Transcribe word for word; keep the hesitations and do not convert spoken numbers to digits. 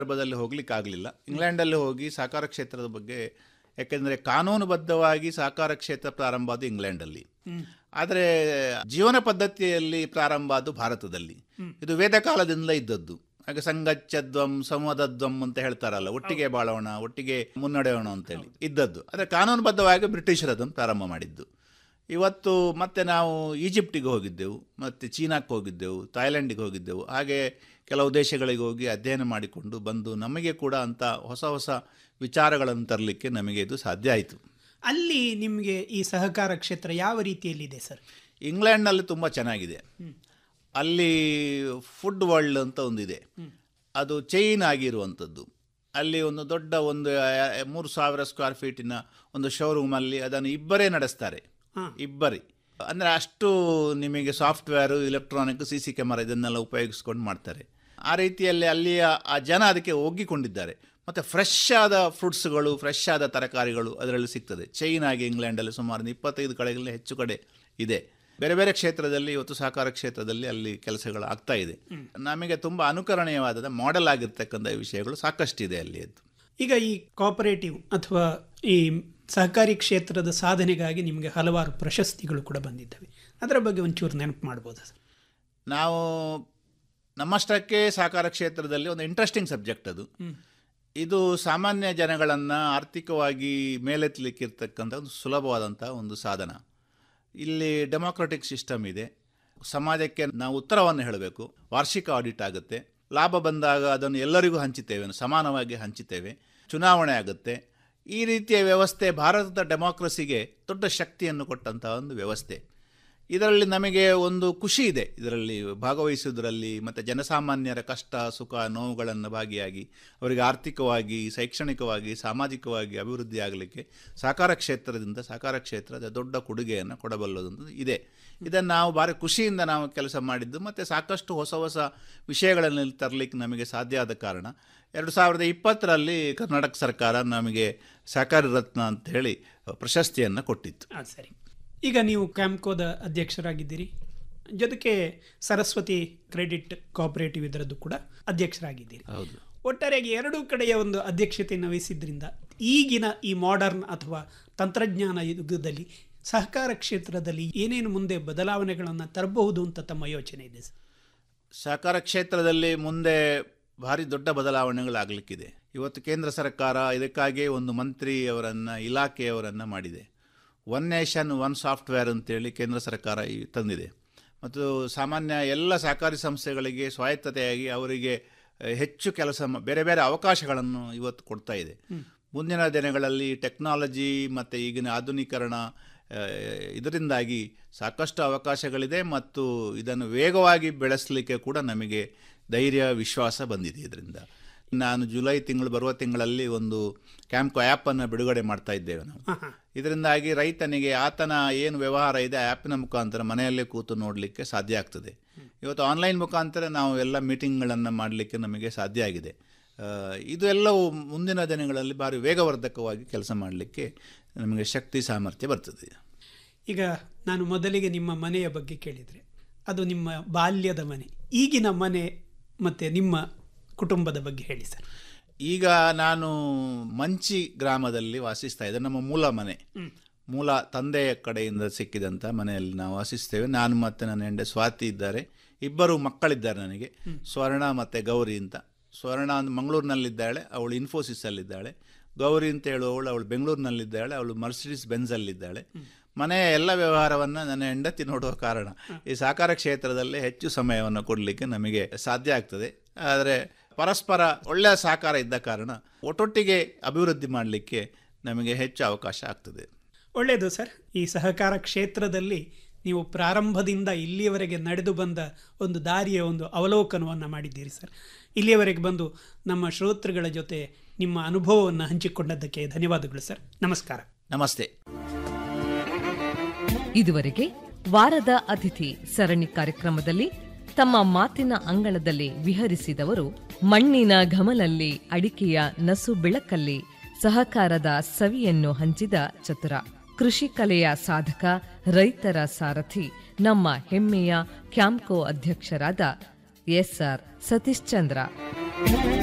ಸಂದರ್ಭದಲ್ಲಿ ಹೋಗ್ಲಿಕ್ಕೆ ಆಗಲಿಲ್ಲ. ಇಂಗ್ಲೆಂಡಲ್ಲಿ ಹೋಗಿ ಸಹಕಾರ ಕ್ಷೇತ್ರದ ಬಗ್ಗೆ, ಯಾಕೆಂದರೆ ಕಾನೂನುಬದ್ಧವಾಗಿ ಸಹಕಾರ ಕ್ಷೇತ್ರ ಪ್ರಾರಂಭ ಆದ ಇಂಗ್ಲೆಂಡಲ್ಲಿ, ಆದರೆ ಜೀವನ ಪದ್ಧತಿಯಲ್ಲಿ ಪ್ರಾರಂಭ ಆದ ಭಾರತದಲ್ಲಿ. ಇದು ವೇದ ಕಾಲದಿಂದಲೇ ಇದ್ದದ್ದು. ಹಾಗೆ ಸಂಗಚ್ಚದ್ವಂ ಸಂವದದ್ವಂ ಅಂತ ಹೇಳ್ತಾರಲ್ಲ, ಒಟ್ಟಿಗೆ ಬಾಳೋಣ, ಒಟ್ಟಿಗೆ ಮುನ್ನಡೆಯೋಣ ಅಂತೇಳಿ ಇದ್ದದ್ದು. ಆದರೆ ಕಾನೂನುಬದ್ಧವಾಗಿ ಬ್ರಿಟಿಷರು ಅದನ್ನು ಪ್ರಾರಂಭ ಮಾಡಿದ್ದು. ಇವತ್ತು ಮತ್ತೆ ನಾವು ಈಜಿಪ್ಟಿಗೆ ಹೋಗಿದ್ದೆವು, ಮತ್ತು ಚೀನಾಕ್ಕೆ ಹೋಗಿದ್ದೆವು, ಥಾಯ್ಲೆಂಡಿಗೆ ಹೋಗಿದ್ದೆವು. ಹಾಗೆ ಕೆಲವು ದೇಶಗಳಿಗೆ ಹೋಗಿ ಅಧ್ಯಯನ ಮಾಡಿಕೊಂಡು ಬಂದು ನಮಗೆ ಕೂಡ ಅಂಥ ಹೊಸ ಹೊಸ ವಿಚಾರಗಳನ್ನು ತರಲಿಕ್ಕೆ ನಮಗೆ ಇದು ಸಾಧ್ಯ ಆಯಿತು. ಅಲ್ಲಿ ನಿಮಗೆ ಈ ಸಹಕಾರ ಕ್ಷೇತ್ರ ಯಾವ ರೀತಿಯಲ್ಲಿದೆ ಸರ್? ಇಂಗ್ಲೆಂಡ್ನಲ್ಲಿ ತುಂಬ ಚೆನ್ನಾಗಿದೆ. ಅಲ್ಲಿ ಫುಡ್ ವರ್ಲ್ಡ್ ಅಂತ ಒಂದಿದೆ, ಅದು ಚೈನ್ ಆಗಿರುವಂಥದ್ದು. ಅಲ್ಲಿ ಒಂದು ದೊಡ್ಡ ಒಂದು ಮೂರು ಸಾವಿರ ಸ್ಕ್ವೇರ್ ಫೀಟಿನ ಒಂದು ಶೋರೂಮಲ್ಲಿ ಅದನ್ನು ಇಬ್ಬರೇ ನಡೆಸ್ತಾರೆ. ಇಬ್ಬರಿ ಅಂದರೆ ಅಷ್ಟು ನಿಮಗೆ software, electronic, C C camera ಇದನ್ನೆಲ್ಲ ಉಪಯೋಗಿಸ್ಕೊಂಡು ಮಾಡ್ತಾರೆ. ಆ ರೀತಿಯಲ್ಲಿ ಅಲ್ಲಿಯ ಆ ಜನ ಅದಕ್ಕೆ ಒಗ್ಗಿಕೊಂಡಿದ್ದಾರೆ. ಮತ್ತು ಫ್ರೆಶ್ ಆದ ಫ್ರೂಟ್ಸ್ಗಳು, ಫ್ರೆಶ್ ಆದ ತರಕಾರಿಗಳು ಅದರಲ್ಲಿ ಸಿಗ್ತದೆ. ಚೈನ್ ಆಗಿ ಇಂಗ್ಲೆಂಡಲ್ಲಿ ಸುಮಾರು ಇಪ್ಪತ್ತೈದು ಕಡೆಗಳಲ್ಲಿ ಹೆಚ್ಚು ಕಡೆ ಇದೆ. ಬೇರೆ ಬೇರೆ ಕ್ಷೇತ್ರದಲ್ಲಿ ಇವತ್ತು ಸಹಕಾರ ಕ್ಷೇತ್ರದಲ್ಲಿ ಅಲ್ಲಿ ಕೆಲಸಗಳು ಆಗ್ತಾ ಇದೆ. ನಮಗೆ ತುಂಬ ಅನುಕರಣೀಯವಾದ ಮಾಡೆಲ್ ಆಗಿರ್ತಕ್ಕಂಥ ವಿಷಯಗಳು ಸಾಕಷ್ಟಿದೆ ಅಲ್ಲಿ. ಅದು ಈಗ ಈ ಕೋಆಪರೇಟಿವ್ ಅಥವಾ ಈ ಸಹಕಾರಿ ಕ್ಷೇತ್ರದ ಸಾಧನೆಗಾಗಿ ನಿಮಗೆ ಹಲವಾರು ಪ್ರಶಸ್ತಿಗಳು ಕೂಡ ಬಂದಿದ್ದಾವೆ. ಅದರ ಬಗ್ಗೆ ಒಂಚೂರು ನೆನಪು ಮಾಡ್ಬೋದಾ ಸರ್? ನಾವು ನಮ್ಮಷ್ಟಕ್ಕೆ ಸಹಕಾರ ಕ್ಷೇತ್ರದಲ್ಲಿ ಒಂದು ಇಂಟ್ರೆಸ್ಟಿಂಗ್ ಸಬ್ಜೆಕ್ಟ್ ಅದು. ಇದು ಸಾಮಾನ್ಯ ಜನಗಳನ್ನು ಆರ್ಥಿಕವಾಗಿ ಮೇಲೆತ್ತಲಿಕ್ಕಿರ್ತಕ್ಕಂಥ ಒಂದು ಸುಲಭವಾದಂಥ ಒಂದು ಸಾಧನ. ಇಲ್ಲಿ ಡೆಮೋಕ್ರೆಟಿಕ್ ಸಿಸ್ಟಮ್ ಇದೆ. ಸಮಾಜಕ್ಕೆ ನಾವು ಉತ್ತರವನ್ನು ಹೇಳಬೇಕು. ವಾರ್ಷಿಕ ಆಡಿಟ್ ಆಗುತ್ತೆ. ಲಾಭ ಬಂದಾಗ ಅದನ್ನು ಎಲ್ಲರಿಗೂ ಹಂಚುತ್ತೇವೆ, ಸಮಾನವಾಗಿ ಹಂಚುತ್ತೇವೆ. ಚುನಾವಣೆ ಆಗುತ್ತೆ. ಈ ರೀತಿಯ ವ್ಯವಸ್ಥೆ ಭಾರತದ ಡೆಮೋಕ್ರಸಿಗೆ ದೊಡ್ಡ ಶಕ್ತಿಯನ್ನು ಕೊಟ್ಟಂಥ ಒಂದು ವ್ಯವಸ್ಥೆ. ಇದರಲ್ಲಿ ನಮಗೆ ಒಂದು ಖುಷಿ ಇದೆ, ಇದರಲ್ಲಿ ಭಾಗವಹಿಸುವುದರಲ್ಲಿ. ಮತ್ತು ಜನಸಾಮಾನ್ಯರ ಕಷ್ಟ ಸುಖ ನೋವುಗಳನ್ನು ಭಾಗಿಯಾಗಿ ಅವರಿಗೆ ಆರ್ಥಿಕವಾಗಿ, ಶೈಕ್ಷಣಿಕವಾಗಿ, ಸಾಮಾಜಿಕವಾಗಿ ಅಭಿವೃದ್ಧಿ ಆಗಲಿಕ್ಕೆ ಸಹಕಾರ ಕ್ಷೇತ್ರದಿಂದ ಸಹಕಾರ ಕ್ಷೇತ್ರದ ದೊಡ್ಡ ಕೊಡುಗೆಯನ್ನು ಕೊಡಬಲ್ಲದಂತ ಇದೆ. ಇದನ್ನು ನಾವು ಭಾರಿ ಖುಷಿಯಿಂದ ನಾವು ಕೆಲಸ ಮಾಡಿದ್ದು. ಮತ್ತು ಸಾಕಷ್ಟು ಹೊಸ ಹೊಸ ವಿಷಯಗಳನ್ನು ತರಲಿಕ್ಕೆ ನಮಗೆ ಸಾಧ್ಯ ಆದ ಕಾರಣ ಎರಡು ಸಾವಿರದ ಇಪ್ಪತ್ತರಲ್ಲಿ ಕರ್ನಾಟಕ ಸರ್ಕಾರ ನಮಗೆ ಸಹಕಾರಿ ರತ್ನ ಅಂತ ಹೇಳಿ ಪ್ರಶಸ್ತಿಯನ್ನು ಕೊಟ್ಟಿತ್ತು. ಸರಿ, ಈಗ ನೀವು ಕ್ಯಾಂಪ್ಕೋದ ಅಧ್ಯಕ್ಷರಾಗಿದ್ದೀರಿ, ಜೊತೆಗೆ ಸರಸ್ವತಿ ಕ್ರೆಡಿಟ್ ಕೋಆಪರೇಟಿವ್ ಇದರದ್ದು ಕೂಡ ಅಧ್ಯಕ್ಷರಾಗಿದ್ದೀರಿ. ಹೌದು. ಒಟ್ಟಾರೆಯಾಗಿ ಎರಡೂ ಕಡೆಯ ಒಂದು ಅಧ್ಯಕ್ಷತೆಯನ್ನು ವಹಿಸಿದ್ರಿಂದ ಈಗಿನ ಈ ಮಾಡರ್ನ್ ಅಥವಾ ತಂತ್ರಜ್ಞಾನ ಯುಗದಲ್ಲಿ ಸಹಕಾರ ಕ್ಷೇತ್ರದಲ್ಲಿ ಏನೇನು ಮುಂದೆ ಬದಲಾವಣೆಗಳನ್ನು ತರಬಹುದು ಅಂತ ತಮ್ಮ ಯೋಚನೆ ಇದೆ ಸರ್? ಸಹಕಾರ ಕ್ಷೇತ್ರದಲ್ಲಿ ಮುಂದೆ ಭಾರಿ ದೊಡ್ಡ ಬದಲಾವಣೆಗಳಾಗಲಿಕ್ಕಿದೆ. ಇವತ್ತು ಕೇಂದ್ರ ಸರ್ಕಾರ ಇದಕ್ಕಾಗಿ ಒಂದು ಮಂತ್ರಿಯವರನ್ನು, ಇಲಾಖೆಯವರನ್ನು ಮಾಡಿದೆ. ಒನ್ ನೇಷನ್ ಒನ್ ಸಾಫ್ಟ್ವೇರ್ ಅಂತೇಳಿ ಕೇಂದ್ರ ಸರ್ಕಾರ ತಂದಿದೆ. ಮತ್ತು ಸಾಮಾನ್ಯ ಎಲ್ಲ ಸಹಕಾರಿ ಸಂಸ್ಥೆಗಳಿಗೆ ಸ್ವಾಯತ್ತತೆಯಾಗಿ ಅವರಿಗೆ ಹೆಚ್ಚು ಕೆಲಸ, ಬೇರೆ ಬೇರೆ ಅವಕಾಶಗಳನ್ನು ಇವತ್ತು ಕೊಡ್ತಾ ಇದೆ. ಮುಂದಿನ ದಿನಗಳಲ್ಲಿ ಟೆಕ್ನಾಲಜಿ ಮತ್ತು ಈಗಿನ ಆಧುನೀಕರಣ ಇದರಿಂದಾಗಿ ಸಾಕಷ್ಟು ಅವಕಾಶಗಳಿದೆ. ಮತ್ತು ಇದನ್ನು ವೇಗವಾಗಿ ಬೆಳೆಸಲಿಕ್ಕೆ ಕೂಡ ನಮಗೆ ಧೈರ್ಯ, ವಿಶ್ವಾಸ ಬಂದಿದೆ. ಇದರಿಂದ ನಾನು ಜುಲೈ ತಿಂಗಳು ಬರುವ ತಿಂಗಳಲ್ಲಿ ಒಂದು ಕ್ಯಾಂಪ್ಕೋ ಆ್ಯಪನ್ನು ಬಿಡುಗಡೆ ಮಾಡ್ತಾ ಇದ್ದೇವೆ ನಾವು. ಇದರಿಂದಾಗಿ ರೈತನಿಗೆ ಆತನ ಏನು ವ್ಯವಹಾರ ಇದೆ ಆ್ಯಪಿನ ಮುಖಾಂತರ ಮನೆಯಲ್ಲೇ ಕೂತು ನೋಡಲಿಕ್ಕೆ ಸಾಧ್ಯ ಆಗ್ತದೆ. ಇವತ್ತು ಆನ್ಲೈನ್ ಮುಖಾಂತರ ನಾವು ಎಲ್ಲ ಮೀಟಿಂಗ್ಗಳನ್ನು ಮಾಡಲಿಕ್ಕೆ ನಮಗೆ ಸಾಧ್ಯ ಆಗಿದೆ. ಇದು ಎಲ್ಲವೂ ಮುಂದಿನ ದಿನಗಳಲ್ಲಿ ಭಾರಿ ವೇಗವರ್ಧಕವಾಗಿ ಕೆಲಸ ಮಾಡಲಿಕ್ಕೆ ನಮಗೆ ಶಕ್ತಿ, ಸಾಮರ್ಥ್ಯ ಬರ್ತದೆ. ಈಗ ನಾನು ಮೊದಲಿಗೆ ನಿಮ್ಮ ಮನೆಯ ಬಗ್ಗೆ ಕೇಳಿದರೆ, ಅದು ನಿಮ್ಮ ಬಾಲ್ಯದ ಮನೆ. ಈಗಿನ ಮನೆ ಮತ್ತು ನಿಮ್ಮ ಕುಟುಂಬದ ಬಗ್ಗೆ ಹೇಳಿ ಸರ್. ಈಗ ನಾನು ಮಂಚಿ ಗ್ರಾಮದಲ್ಲಿ ವಾಸಿಸ್ತಾ ಇದ್ದೆ. ನಮ್ಮ ಮೂಲ ಮನೆ, ಮೂಲ ತಂದೆಯ ಕಡೆಯಿಂದ ಸಿಕ್ಕಿದಂಥ ಮನೆಯಲ್ಲಿ ನಾವು ವಾಸಿಸ್ತೇವೆ. ನಾನು ಮತ್ತು ನನ್ನ ಹೆಂಡೆ ಸ್ವಾತಿ ಇದ್ದಾರೆ. ಇಬ್ಬರು ಮಕ್ಕಳಿದ್ದಾರೆ ನನಗೆ, ಸ್ವರ್ಣ ಮತ್ತು ಗೌರಿ ಅಂತ. ಸ್ವರ್ಣ ಮಂಗಳೂರಿನಲ್ಲಿದ್ದಾಳೆ, ಅವಳು ಇನ್ಫೋಸಿಸಲ್ಲಿದ್ದಾಳೆ. ಗೌರಿ ಅಂತ ಹೇಳುವವಳು ಅವಳು ಬೆಂಗಳೂರಿನಲ್ಲಿದ್ದಾಳೆ, ಅವಳು ಮರ್ಸಿಡಿಸ್ ಬೆಂಜಲ್ಲಿದ್ದಾಳೆ. ಮನೆಯ ಎಲ್ಲ ವ್ಯವಹಾರವನ್ನು ನನ್ನ ಹೆಂಡತಿ ನೋಡುವ ಕಾರಣ ಈ ಸಹಕಾರ ಕ್ಷೇತ್ರದಲ್ಲಿ ಹೆಚ್ಚು ಸಮಯವನ್ನು ಕೊಡಲಿಕ್ಕೆ ನಮಗೆ ಸಾಧ್ಯ ಆಗ್ತದೆ. ಆದರೆ ಪರಸ್ಪರ ಒಳ್ಳೆಯ ಸಹಕಾರ ಇದ್ದ ಕಾರಣ ಒಟ್ಟೊಟ್ಟಿಗೆ ಅಭಿವೃದ್ಧಿ ಮಾಡಲಿಕ್ಕೆ ನಮಗೆ ಹೆಚ್ಚು ಅವಕಾಶ ಆಗ್ತದೆ. ಒಳ್ಳೆಯದು ಸರ್. ಈ ಸಹಕಾರ ಕ್ಷೇತ್ರದಲ್ಲಿ ನೀವು ಪ್ರಾರಂಭದಿಂದ ಇಲ್ಲಿಯವರೆಗೆ ನಡೆದು ಬಂದ ಒಂದು ದಾರಿಯ ಒಂದು ಅವಲೋಕನವನ್ನು ಮಾಡಿದ್ದೀರಿ ಸರ್. ಇಲ್ಲಿಯವರೆಗೆ ಬಂದು ನಮ್ಮ ಶ್ರೋತೃಗಳ ಜೊತೆ ನಿಮ್ಮ ಅನುಭವವನ್ನು ಹಂಚಿಕೊಂಡದ್ದಕ್ಕೆ ಧನ್ಯವಾದಗಳು ಸರ್. ನಮಸ್ಕಾರ. ನಮಸ್ತೆ. ಇದುವರೆಗೆ ವಾರದ ಅತಿಥಿ ಸರಣಿ ಕಾರ್ಯಕ್ರಮದಲ್ಲಿ ತಮ್ಮ ಮಾತಿನ ಅಂಗಳದಲ್ಲಿ ವಿಹರಿಸಿದವರು ಮಣ್ಣಿನ ಘಮಲಲ್ಲಿ ಅಡಿಕೆಯ ನಸು ಬೆಳಕಲ್ಲಿ ಸಹಕಾರದ ಸವಿಯನ್ನು ಹಂಚಿದ ಚತುರ ಕೃಷಿ ಕಲೆಯ ಸಾಧಕ, ರೈತರ ಸಾರಥಿ, ನಮ್ಮ ಹೆಮ್ಮೆಯ ಕ್ಯಾಂಪ್ಕೋ ಅಧ್ಯಕ್ಷರಾದ ಎಸ್ ಆರ್ ಸತೀಶ್ ಚಂದ್ರ.